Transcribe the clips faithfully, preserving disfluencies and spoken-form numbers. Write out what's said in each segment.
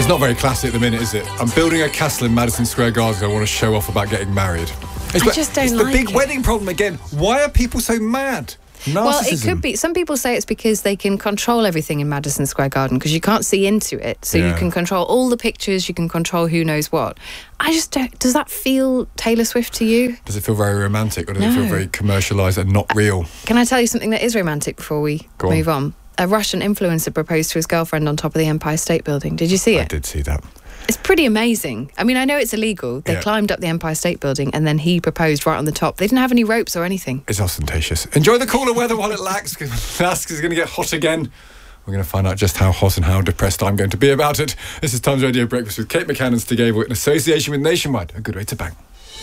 It's not very classy at the minute, is it? I'm building a castle in Madison Square Garden. I want to show off about getting married. It's, I just don't it's like the big it. wedding problem again. Why are people so mad? Narcissism. Well, it could be. Some people say it's because they can control everything in Madison Square Garden because you can't see into it. So Yeah. you can control all the pictures, you can control who knows what. I just don't... Does that feel Taylor Swift to you? Does it feel very romantic or does it No. feel very commercialised and not real? Can I tell you something that is romantic before we Go on. move on? A Russian influencer proposed to his girlfriend on top of the Empire State Building. Did you see I it? did see that. It's pretty amazing. I mean, I know it's illegal. They Yeah. climbed up the Empire State Building and then he proposed right on the top. They didn't have any ropes or anything. It's ostentatious. Enjoy the cooler weather while it lasts, because it's going to get hot again. We're going to find out just how hot and how depressed I'm going to be about it. This is Times Radio Breakfast with Kate McCann and Stig Averill in association with Nationwide. A good way to bang.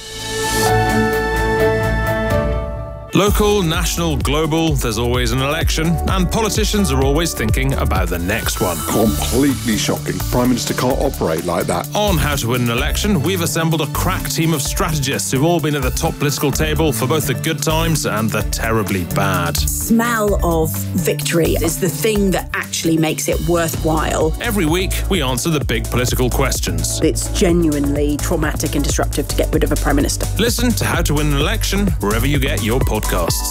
Local, national, global, there's always an election, and politicians are always thinking about the next one. Completely shocking. Prime Minister can't operate like that. On How to Win an Election, we've assembled a crack team of strategists who've all been at the top political table for both the good times and the terribly bad. Smell of victory is the thing that actually makes it worthwhile. Every week, we answer the big political questions. It's genuinely traumatic and disruptive to get rid of a Prime Minister. Listen to How to Win an Election wherever you get your podcasts.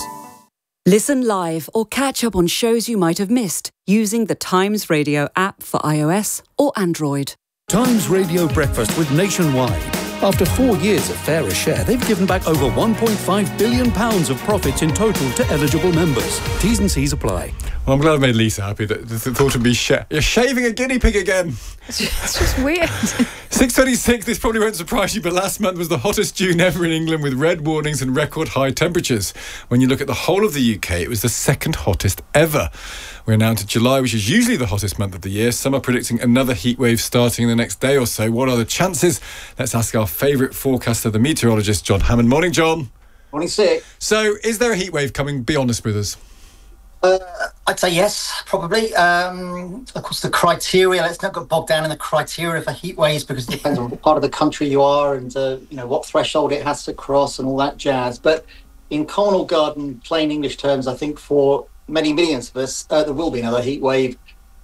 Listen live or catch up on shows you might have missed using the Times Radio app for iOS or Android. Times Radio Breakfast with Nationwide. After four years of Fairer Share, they've given back over one point five billion pounds of profits in total to eligible members. T's and C's apply. Well, I'm glad I made Lisa happy. That the thought of me sh- you're shaving a guinea pig again. It's just, it's just weird. six twenty-six, this probably won't surprise you, but last month was the hottest June ever in England with red warnings and record high temperatures. When you look at the whole of the U K, it was the second hottest ever. We're now into July, which is usually the hottest month of the year. Some are predicting another heat wave starting in the next day or so. What are the chances? Let's ask our favourite forecaster, the meteorologist, John Hammond. Morning, John. Morning, Sid. So, is there a heat wave coming? Be honest with us. Uh, I'd say yes, probably. Um, of course, the criteria, let's not get bogged down in the criteria for heat waves because it depends on what part of the country you are and, uh, you know, what threshold it has to cross and all that jazz. But in common or garden, plain English terms, I think for many millions of us, uh, there will be another heat wave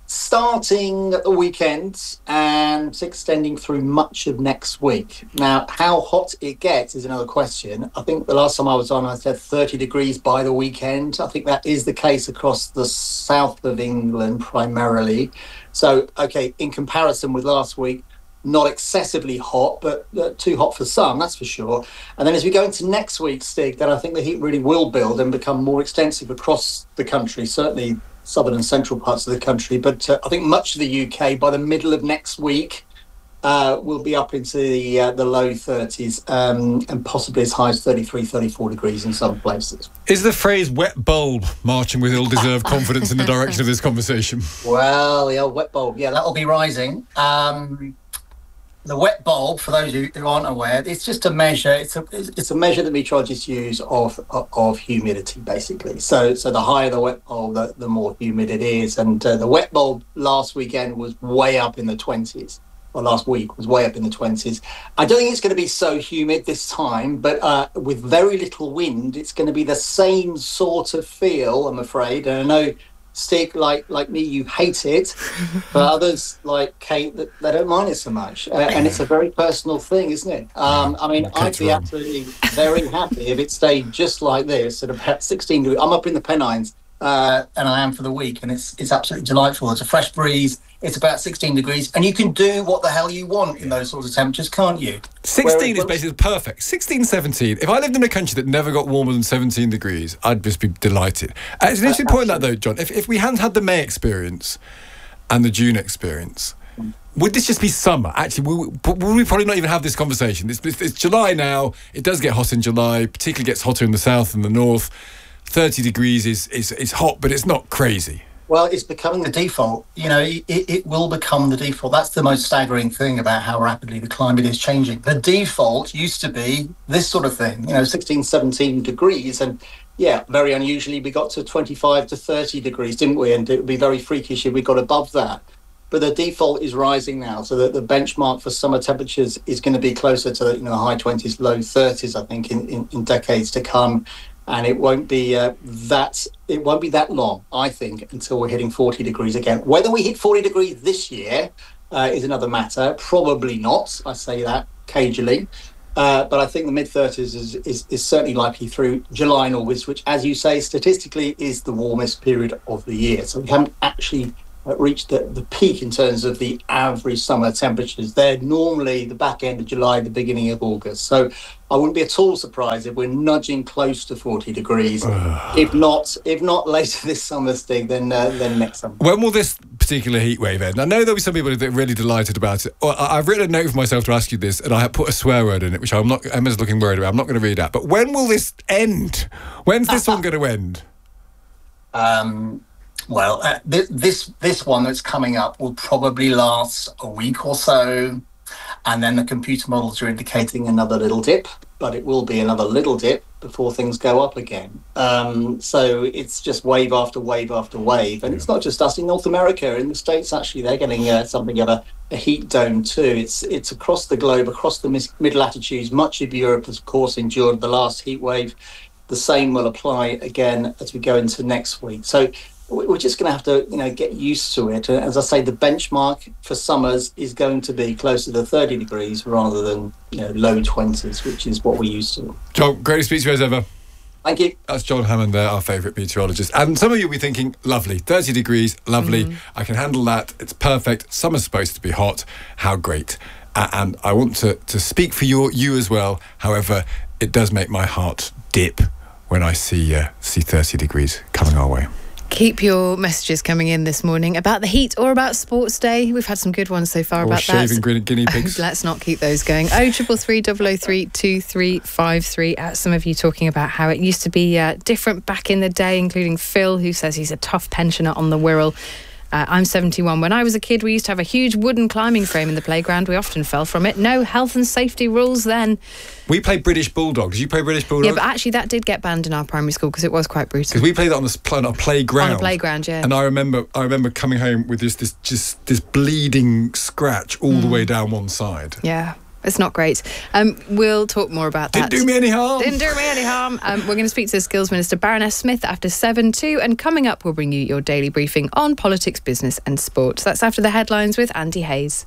starting at the weekend and extending through much of next week. Now, how hot it gets is another question. I think the last time I was on, I said thirty degrees by the weekend. I think that is the case across the south of England primarily. So, okay, in comparison with last week, not excessively hot, but uh, too hot for some, that's for sure. And then as we go into next week, Stig, then I think the heat really will build and become more extensive across the country, certainly southern and central parts of the country. But uh, I think much of the U K by the middle of next week uh, will be up into the uh, the low thirties um, and possibly as high as thirty-three, thirty-four degrees in some places. Is the phrase wet bulb marching with ill-deserved confidence in the direction of this conversation? Well, the old wet bulb, yeah, that'll be rising. Um, the wet bulb, for those who, who aren't aware, it's just a measure. It's a it's a measure that meteorologists use of of, of humidity, basically. So so the higher the wet bulb, the, the more humid it is. And uh, the wet bulb last weekend was way up in the twenties. Or last week was way up in the twenties. I don't think it's going to be so humid this time, but uh, with very little wind, it's going to be the same sort of feel, I'm afraid. And I know, Stig, like like me, you hate it, but others like Kate, that they don't mind it so much. Uh, and it's a very personal thing, isn't it? Um, I mean, I'd be absolutely very happy if it stayed just like this at about sixteen degrees. I'm up in the Pennines, uh, and I am for the week, and it's it's absolutely delightful. It's a fresh breeze. It's about sixteen degrees, and you can do what the hell you want in those sorts of temperatures, can't you? sixteen is basically perfect. sixteen, seventeen. If I lived in a country that never got warmer than seventeen degrees, I'd just be delighted. Uh, it's an interesting point, that though, John. If, if we hadn't had the May experience and the June experience, would this just be summer? Actually, would, would we probably not even have this conversation? It's, it's, it's July now. It does get hot in July, particularly gets hotter in the south and the north. thirty degrees is, is, is hot, but it's not crazy. Well, it's becoming the default. You know, it, it will become the default. That's the most staggering thing about how rapidly the climate is changing. The default used to be this sort of thing, you know, sixteen, seventeen degrees. And yeah, very unusually, we got to twenty-five to thirty degrees, didn't we? And it would be very freakish if we got above that. But the default is rising now, so that the benchmark for summer temperatures is going to be closer to, you know, the high twenties, low thirties, I think, in, in, in decades to come. And it won't be uh, that it won't be that long, I think, until we're hitting forty degrees again. Whether we hit forty degrees this year uh, is another matter. Probably not. I say that cagily. Uh, but I think the mid-thirties is, is, is certainly likely through July and August, which, as you say, statistically is the warmest period of the year. So we haven't actually uh, reached the, the peak in terms of the average summer temperatures. They're normally the back end of July, the beginning of August. So I wouldn't be at all surprised if we're nudging close to forty degrees. if not if not later this summer, Stig, then, uh, then next summer. When will this particular heat wave end? I know there'll be some people that are really delighted about it. Well, I've written a note for myself to ask you this, and I have put a swear word in it, which I'm not. Emma's looking worried about. I'm not going to read out. But when will this end? When's this one going to end? Um, well, uh, th- this this one that's coming up will probably last a week or so, and then the computer models are indicating another little dip. But it will be another little dip before things go up again. Um, so it's just wave after wave after wave. And it's not just us in North America. In the States, actually, they're getting uh, something of a, a heat dome too. It's it's across the globe, across the mis- mid-latitudes. Much of Europe has, of course, endured the last heat wave. The same will apply again as we go into next week. So we're just going to have to, you know, get used to it. As I say, the benchmark for summers is going to be closer to thirty degrees rather than, you know, low twenties, which is what we're used to. John, great to speak to you as ever. Thank you. That's John Hammond there, our favourite meteorologist. And some of you will be thinking, lovely, thirty degrees, lovely. Mm. I can handle that. It's perfect. Summer's supposed to be hot. How great. Uh, and I want to, to speak for your, you as well. However, it does make my heart dip when I see uh, see thirty degrees coming our way. Keep your messages coming in this morning about the heat or about Sports Day. We've had some good ones so far or about that. Or shaving guinea pigs. Let's not keep those going. oh triple three double oh three two three five three. Uh, some of you talking about how it used to be uh, different back in the day, including Phil, who says he's a tough pensioner on the Wirral. Uh, I'm seventy-one. When I was a kid, we used to have a huge wooden climbing frame in the playground. We often fell from it. No health and safety rules then. We played British Bulldog. Did you play British Bulldog? Yeah, but actually that did get banned in our primary school because it was quite brutal. Because we played that on a, on a playground. On a playground, yeah. And I remember I remember coming home with this, this just this bleeding scratch all mm. the way down one side. Yeah. It's not great. Um, we'll talk more about that. Didn't do me any harm. Didn't do me any harm. Um, we're going to speak to the Skills Minister, Baroness Smith, after seven too. And coming up, we'll bring you your daily briefing on politics, business and sport. That's after the headlines with Andy Hayes.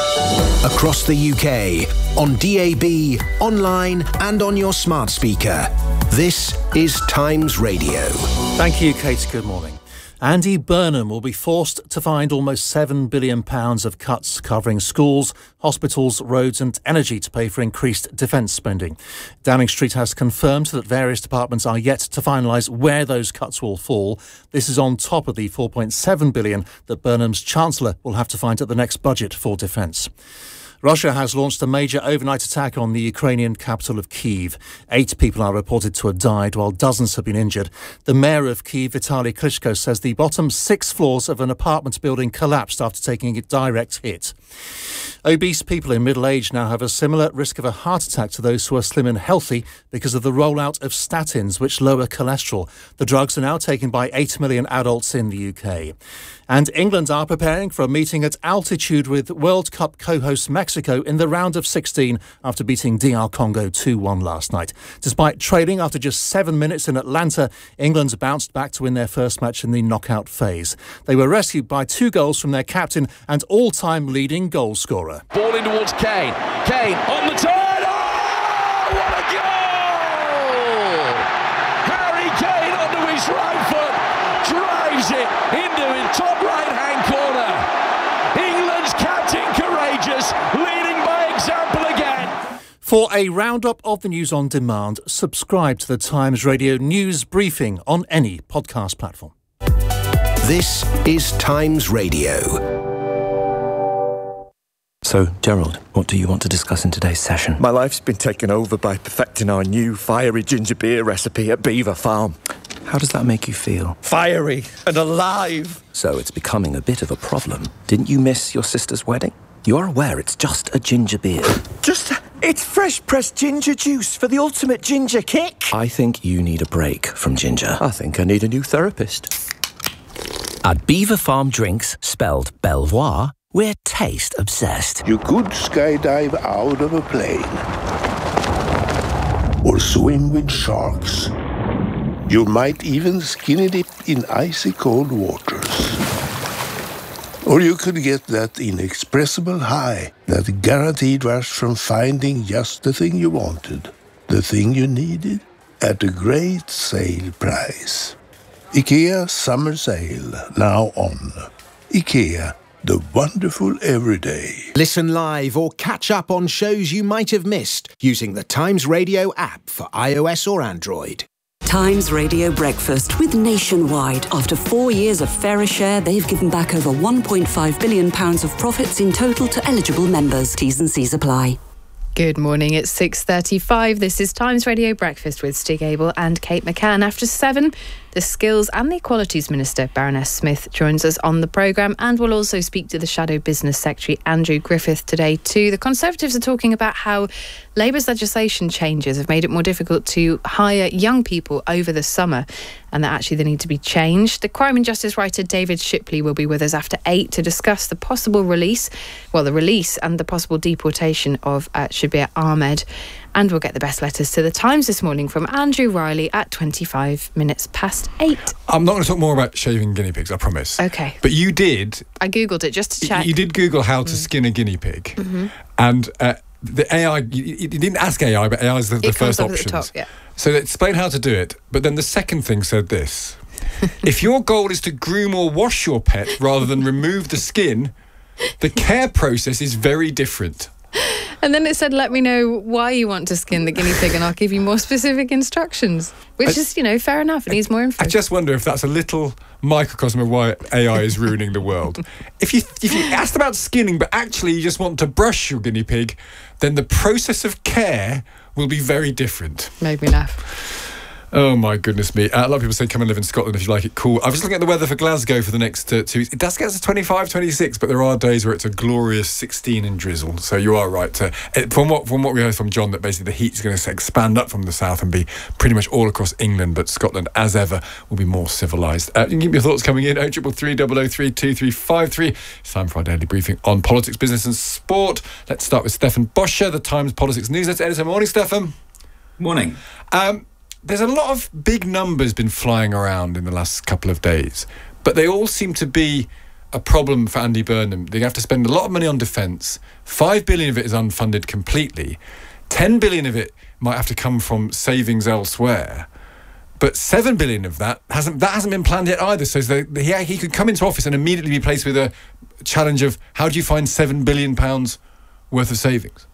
Across the U K, on D A B, online and on your smart speaker. This is Times Radio. Thank you, Kate. Good morning. Andy Burnham will be forced to find almost seven billion pounds of cuts covering schools, hospitals, roads and energy to pay for increased defence spending. Downing Street has confirmed that various departments are yet to finalise where those cuts will fall. This is on top of the four point seven billion pounds that Burnham's Chancellor will have to find at the next budget for defence. Russia has launched a major overnight attack on the Ukrainian capital of Kyiv. Eight people are reported to have died, while dozens have been injured. The mayor of Kyiv, Vitaly Klitschko, says the bottom six floors of an apartment building collapsed after taking a direct hit. Obese people in middle age now have a similar risk of a heart attack to those who are slim and healthy because of the rollout of statins, which lower cholesterol. The drugs are now taken by eight million adults in the U K. And England are preparing for a meeting at altitude with World Cup co-host Mexico in the round of sixteen after beating D R Congo two one last night. Despite trailing after just seven minutes in Atlanta, England bounced back to win their first match in the knockout phase. They were rescued by two goals from their captain and all-time leading goal scorer. Ball in towards Kane. Kane on the turn. Oh, what a goal! Harry Kane onto his right foot, drives it into his top right-hand corner. England's captain courageous, leading by example again. For a roundup of the news on demand, subscribe to the Times Radio News Briefing on any podcast platform. This is Times Radio. So, Gerald, what do you want to discuss in today's session? My life's been taken over by perfecting our new fiery ginger beer recipe at Beaver Farm. How does that make you feel? Fiery and alive. So it's becoming a bit of a problem. Didn't you miss your sister's wedding? You're aware it's just a ginger beer. Just... It's fresh-pressed ginger juice for the ultimate ginger kick. I think you need a break from ginger. I think I need a new therapist. At Beaver Farm Drinks, spelled Belvoir, we're taste obsessed. You could skydive out of a plane or swim with sharks. You might even skinny dip in icy cold waters. Or you could get that inexpressible high, that guaranteed rush from finding just the thing you wanted, the thing you needed, at a great sale price. IKEA Summer Sale, now on. IKEA, the wonderful everyday. Listen live or catch up on shows you might have missed using the Times Radio app for iOS or Android. Times Radio Breakfast with Nationwide. After four years of Fairer Share, they've given back over one point five billion pounds of profits in total to eligible members. T's and C's apply. Good morning, it's six thirty-five. This is Times Radio Breakfast with Stig Abel and Kate McCann. After seven, the Skills and the Equalities Minister, Baroness Smith, joins us on the programme, and we'll also speak to the Shadow Business Secretary, Andrew Griffith, today too. The Conservatives are talking about how Labour's legislation changes have made it more difficult to hire young people over the summer, and that actually they need to be changed. The crime and justice writer David Shipley will be with us after eight to discuss the possible release, well, the release and the possible deportation of uh, Shabir Ahmed. And we'll get the best letters to the Times this morning from Andrew Riley at twenty-five minutes past eight. I'm not going to talk more about shaving guinea pigs, I promise. Okay. But you did... I Googled it just to check. You did Google how to mm. skin a guinea pig. Mm-hmm. And uh, the A I... You, you didn't ask A I, but A I is the, the first option. It comes up at the top, yeah. So it explained how to do it, but then the second thing said this. If your goal is to groom or wash your pet rather than remove the skin, the care process is very different. And then it said, let me know why you want to skin the guinea pig and I'll give you more specific instructions. Which I, is, you know, fair enough. It needs more info. I just wonder if that's a little microcosm of why A I is ruining the world. If you if you asked about skinning, but actually you just want to brush your guinea pig, then the process of care will be very different. Made me laugh. Oh, my goodness me. Uh, a lot of people say come and live in Scotland if you like it cool. I was looking at the weather for Glasgow for the next uh, two weeks. It does get to twenty-five, twenty-six, but there are days where it's a glorious sixteen in drizzle. So you are right. Uh, from what from what we heard from John, that basically the heat is going to expand up from the south and be pretty much all across England, but Scotland, as ever, will be more civilised. Uh, you can keep your thoughts coming in. oh three three three, double oh three, two three five three. It's time for our daily briefing on politics, business and sport. Let's start with Stefan Boscher, the Times Politics Newsletter editor. Morning, Stefan. Morning. Um... There's a lot of big numbers been flying around in the last couple of days, but they all seem to be a problem for Andy Burnham. They have to spend a lot of money on defence. Five billion of it is unfunded completely. Ten billion of it might have to come from savings elsewhere. But seven billion of that hasn't that hasn't been planned yet either. So the, he, he could come into office and immediately be placed with a challenge of how do you find seven billion pounds worth of savings?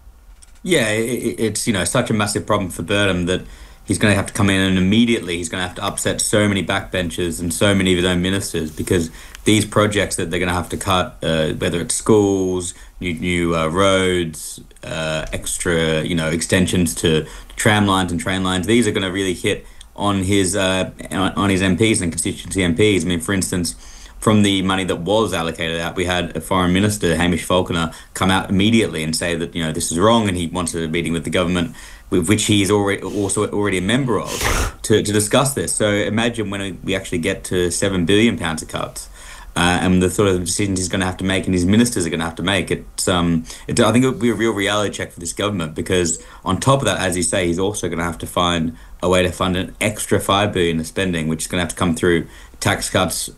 Yeah, it, it's you know such a massive problem for Burnham that he's going to have to come in and immediately he's going to have to upset so many backbenchers and so many of his own ministers, because these projects that they're going to have to cut, uh, whether it's schools, new new uh, roads, uh, extra you know extensions to tram lines and train lines, these are going to really hit on his uh, on his M Ps and constituency M Ps. I mean, for instance, from the money that was allocated out, we had a foreign minister, Hamish Falconer, come out immediately and say that you know this is wrong, and he wants a meeting with the government, with which he is already also already a member of, to, to discuss this. So imagine when we actually get to seven billion pounds of cuts, uh, and the sort of decisions he's going to have to make, and his ministers are going to have to make. It's um, it, I think it would be a real reality check for this government, because on top of that, as you say, he's also going to have to find a way to fund an extra five billion of spending, which is going to have to come through tax cuts,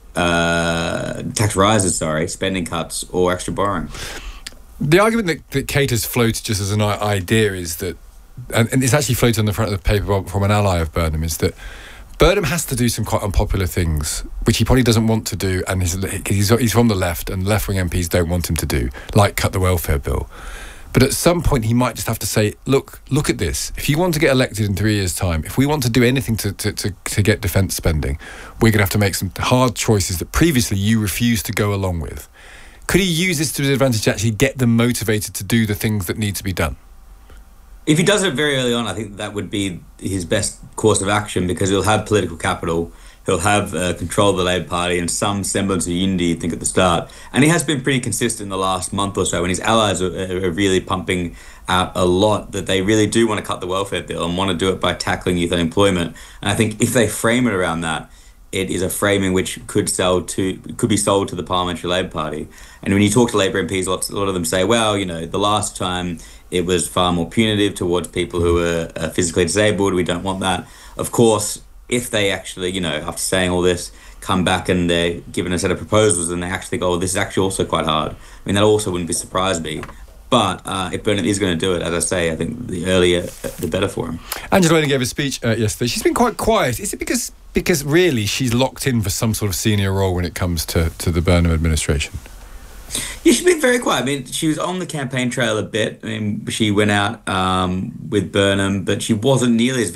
uh, tax rises, sorry, spending cuts, or extra borrowing. The argument that, that Kate has floated just as an idea is that, and, and it's actually floated on the front of the paper from an ally of Burnham, is that Burnham has to do some quite unpopular things, which he probably doesn't want to do, and he's, he's, he's from the left, and left-wing M Ps don't want him to do, like cut the welfare bill. But at some point, he might just have to say, look, look at this. If you want to get elected in three years' time, if we want to do anything to, to, to, to get defence spending, we're going to have to make some hard choices that previously you refused to go along with. Could he use this to his advantage to actually get them motivated to do the things that need to be done? If he does it very early on, I think that would be his best course of action, because he'll have political capital, he'll have uh, control of the Labour Party and some semblance of unity, I think, at the start. And he has been pretty consistent in the last month or so, and his allies are, are really pumping out a lot that they really do want to cut the welfare bill and want to do it by tackling youth unemployment. And I think if they frame it around that, it is a framing which could sell to could be sold to the Parliamentary Labour Party. And when you talk to Labour M Ps, lots, a lot of them say, well, you know, the last time it was far more punitive towards people who are uh, physically disabled. We don't want that. Of course, if they actually, you know, after saying all this, come back and they're given a set of proposals and they actually go, oh, this is actually also quite hard. I mean, that also wouldn't be surprise me. But uh, if Burnham is going to do it, as I say, I think the earlier, the better for him. Angela Rayner gave a speech uh, yesterday. She's been quite quiet. Is it because because really she's locked in for some sort of senior role when it comes to, to the Burnham administration? Yeah, she's been very quiet. I mean, she was on the campaign trail a bit. I mean, she went out um, with Burnham, but she wasn't nearly as